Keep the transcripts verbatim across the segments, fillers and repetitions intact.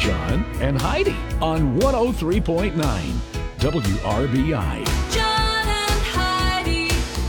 John and Heidi on one oh three point nine W R B I. John and Heidi.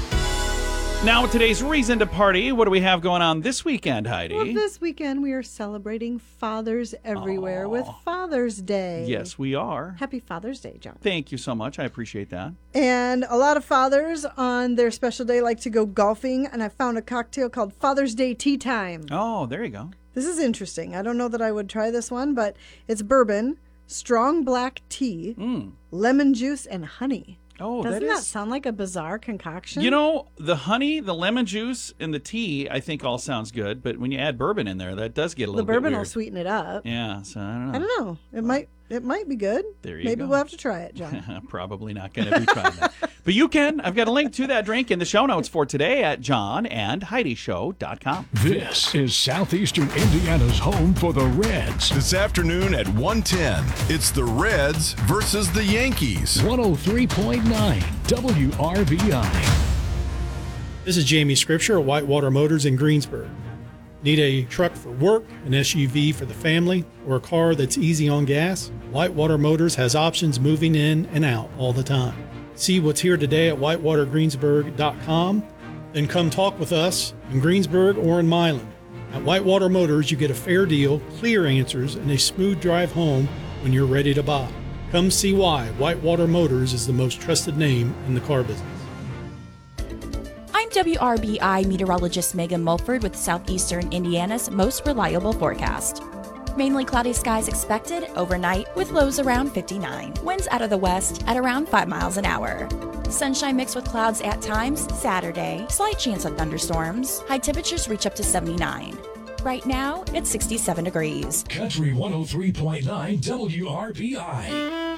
Now, today's reason to party. What do we have going on this weekend, Heidi? Well, this weekend we are celebrating fathers everywhere Aww. with Father's Day. Yes, we are. Happy Father's Day, John. Thank you so much. I appreciate that. And a lot of fathers on their special day like to go golfing, and I found a cocktail called Father's Day Tea Time. Oh, there you go. This is interesting. I don't know that I would try this one, but it's bourbon, strong black tea, Mm. lemon juice, and honey. Oh, Doesn't that that is... sound like a bizarre concoction? You know, the honey, the lemon juice, and the tea, I think all sounds good. But when you add bourbon in there, that does get a the little bit bourbon weird. will sweeten it up. Yeah, so I don't know. I don't know. It might it might be good. There you Maybe go. we'll have to try it, John. Probably not going to be trying that. But you can. I've got a link to that drink in the show notes for today at john and heidi show dot com. This is Southeastern Indiana's home for the Reds. This afternoon at one ten, it's the Reds versus the Yankees. one oh three point nine W R B I. This is Jamie Scripture at Whitewater Motors in Greensburg. Need a truck for work, an S U V for the family, or a car that's easy on gas? Whitewater Motors has options moving in and out all the time. See what's here today at whitewater greensburg dot com. Then come talk with us in Greensburg or in Milan. At Whitewater Motors, you get a fair deal, clear answers, and a smooth drive home when you're ready to buy. Come see why Whitewater Motors is the most trusted name in the car business. I'm W R B I meteorologist Megan Mulford with Southeastern Indiana's most reliable forecast. Mainly cloudy skies expected overnight with lows around fifty-nine. Winds out of the west at around five miles an hour. Sunshine mixed with clouds at times Saturday. Slight chance of thunderstorms. High temperatures reach up to seventy-nine. Right now, it's sixty-seven degrees. Country one oh three point nine W R B I.